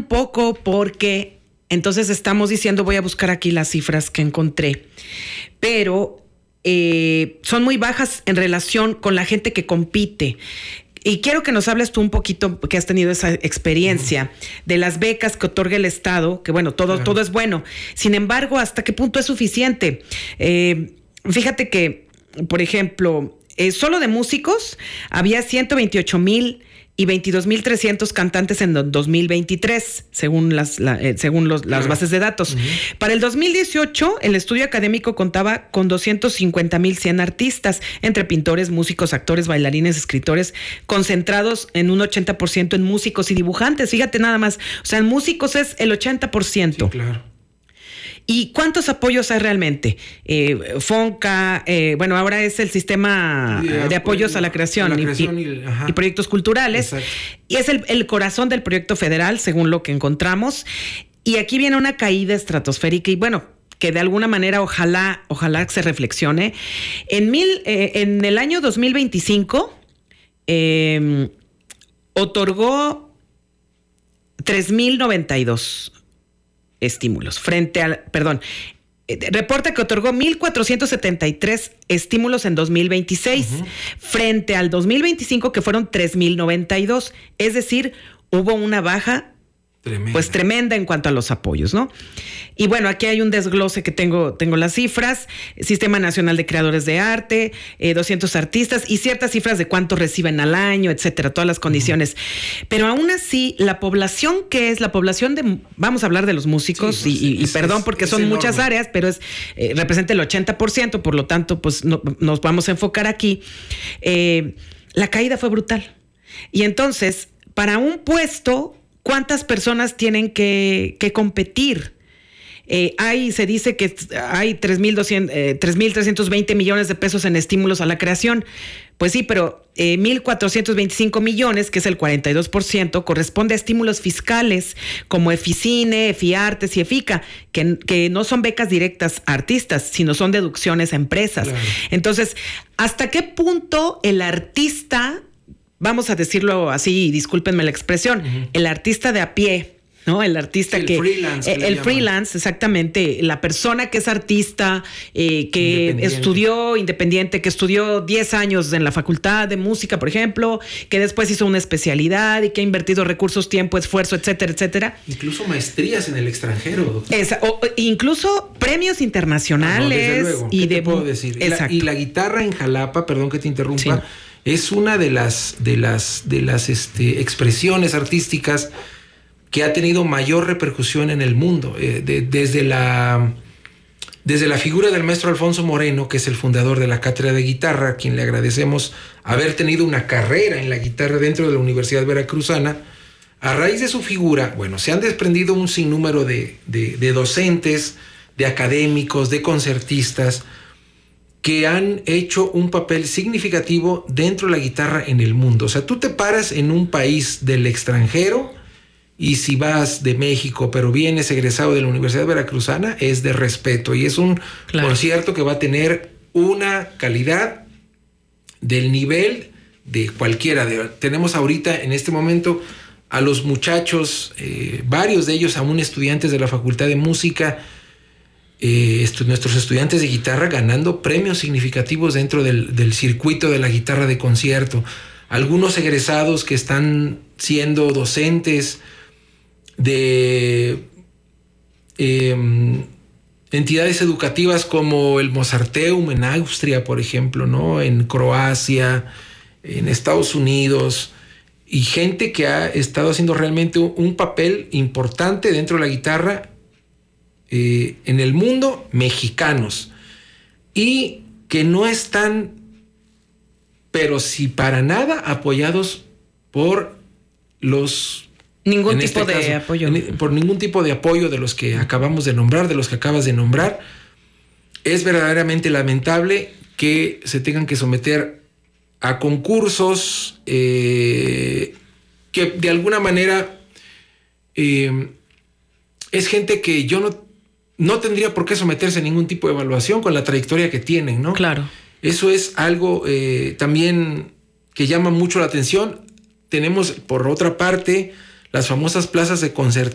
poco porque entonces estamos diciendo, voy a buscar aquí las cifras que encontré, pero son muy bajas en relación con la gente que compite. Y quiero que nos hables tú un poquito, que has tenido esa experiencia, de las becas que otorga el Estado, que bueno, todo es bueno. Sin embargo, ¿hasta qué punto es suficiente? Fíjate que, por ejemplo, solo de músicos había 128,000 y 22,300 cantantes en 2023, según las bases de datos. Para el 2018, el estudio académico contaba con 250,100 artistas, entre pintores, músicos, actores, bailarines, escritores, concentrados en un 80% en músicos y dibujantes. Fíjate nada más, o sea, en músicos es el 80%. Sí, claro. ¿Y cuántos apoyos hay realmente? FONCA, bueno, ahora es el sistema de apoyos a la creación, y proyectos culturales. Exacto. Y es el corazón del proyecto federal, según lo que encontramos. Y aquí viene una caída estratosférica y bueno, que de alguna manera ojalá se reflexione. En el año 2025 otorgó 3,092 estímulos reporta que otorgó 1,473 estímulos en 2026 frente al 2025 que fueron 3,092, es decir, hubo una baja tremenda en cuanto a los apoyos, ¿no? Y bueno, aquí hay un desglose que tengo las cifras: Sistema Nacional de Creadores de Arte, 200 artistas y ciertas cifras de cuánto reciben al año, etcétera, todas las condiciones. Pero aún así, la población de, vamos a hablar de los músicos, sí, pues, perdón porque son enorme. Muchas áreas, pero representa el 80%, por lo tanto, pues nos vamos a enfocar aquí. La caída fue brutal. Y entonces, para un puesto, ¿cuántas personas tienen que competir? Se dice que hay 3,320 millones de pesos en estímulos a la creación. Pues sí, pero 1,425 millones, que es el 42%, corresponde a estímulos fiscales como Eficine, Efiartes y Efica, que no son becas directas a artistas, sino son deducciones a empresas. Claro. Entonces, ¿hasta qué punto el artista, vamos a decirlo así, discúlpenme la expresión, el artista de a pie, ¿no? El artista el freelance, exactamente, la persona que es artista, que estudió independiente, que estudió 10 años en la facultad de música, por ejemplo, que después hizo una especialidad y que ha invertido recursos, tiempo, esfuerzo, etcétera, etcétera. Incluso maestrías en el extranjero. Incluso premios internacionales. Desde luego. ¿Qué te puedo decir? Y la guitarra en Jalapa, perdón que te interrumpa, sí, es una de las expresiones artísticas que ha tenido mayor repercusión en el mundo, desde la figura del maestro Alfonso Moreno, que es el fundador de la Cátedra de Guitarra, a quien le agradecemos haber tenido una carrera en la guitarra dentro de la Universidad Veracruzana. A raíz de su figura, bueno, se han desprendido un sinnúmero de docentes, de académicos, de concertistas, que han hecho un papel significativo dentro de la guitarra en el mundo. O sea, tú te paras en un país del extranjero y si vas de México, pero vienes egresado de la Universidad Veracruzana, es de respeto. Y es un concierto que va a tener una calidad del nivel de cualquiera. Tenemos ahorita, en este momento, a los muchachos, varios de ellos aún estudiantes de la Facultad de Música, nuestros estudiantes de guitarra ganando premios significativos dentro del circuito de la guitarra de concierto. Algunos egresados que están siendo docentes de entidades educativas como el Mozarteum en Austria, por ejemplo, ¿no? En Croacia, en Estados Unidos, y gente que ha estado haciendo realmente un papel importante dentro de la guitarra en el mundo, mexicanos, y que no están, pero sí para nada, apoyados por ningún tipo de apoyo. Por ningún tipo de apoyo de los que acabamos de nombrar, de los que acabas de nombrar. Es verdaderamente lamentable que se tengan que someter a concursos que de alguna manera es gente que yo no tendría por qué someterse a ningún tipo de evaluación con la trayectoria que tienen, ¿no? Claro. Eso es algo también que llama mucho la atención. Tenemos, por otra parte, las famosas plazas de